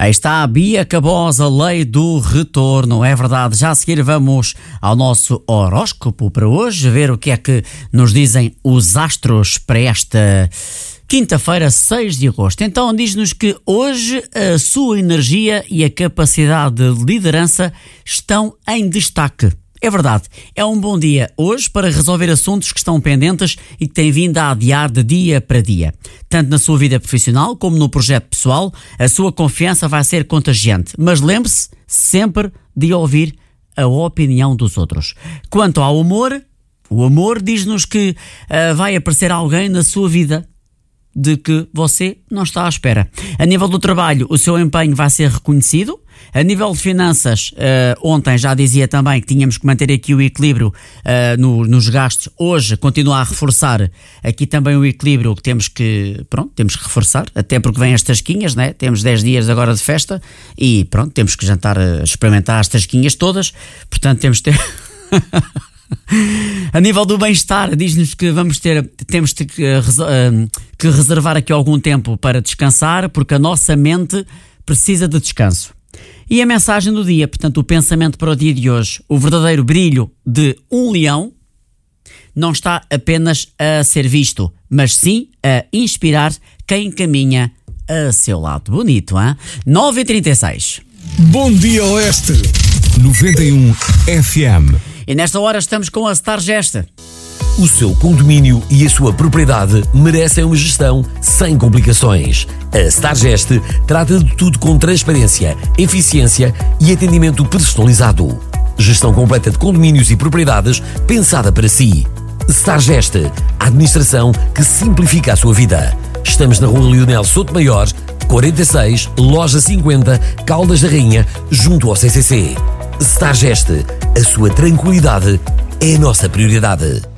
Aí está a Bia Cabós, a lei do retorno. É verdade, já a seguir vamos ao nosso horóscopo para hoje, ver o que é que nos dizem os astros para esta quinta-feira, 6 de agosto. Então diz-nos que hoje a sua energia e a capacidade de liderança estão em destaque. É verdade, é um bom dia hoje para resolver assuntos que estão pendentes e que têm vindo a adiar de dia para dia. Tanto na sua vida profissional como no projeto pessoal, a sua confiança vai ser contagiante. Mas lembre-se sempre de ouvir a opinião dos outros. Quanto ao amor, o amor diz-nos que vai aparecer alguém na sua vida de que você não está à espera. A nível do trabalho, o seu empenho vai ser reconhecido. A nível de finanças, ontem já dizia também que tínhamos que manter aqui o equilíbrio nos gastos. Hoje continua a reforçar aqui também o equilíbrio que temos que reforçar, até porque vêm as tasquinhas, né? Temos 10 dias agora de festa e pronto, temos que jantar, experimentar as tasquinhas todas, portanto temos que ter... A nível do bem-estar, diz-nos que temos que reservar aqui algum tempo para descansar, porque a nossa mente precisa de descanso. E a mensagem do dia, portanto, o pensamento para o dia de hoje, o verdadeiro brilho de um leão não está apenas a ser visto, mas sim a inspirar quem caminha a seu lado. Bonito, hein? 9h36. Bom dia, Oeste. 91 FM. E nesta hora estamos com a Stargest. O seu condomínio e a sua propriedade merecem uma gestão sem complicações. A Stargest trata de tudo com transparência, eficiência e atendimento personalizado. Gestão completa de condomínios e propriedades pensada para si. Stargest, a administração que simplifica a sua vida. Estamos na Rua Leonel Sotomayor, 46, Loja 50, Caldas da Rainha, junto ao CCC. Stargest, a sua tranquilidade é a nossa prioridade.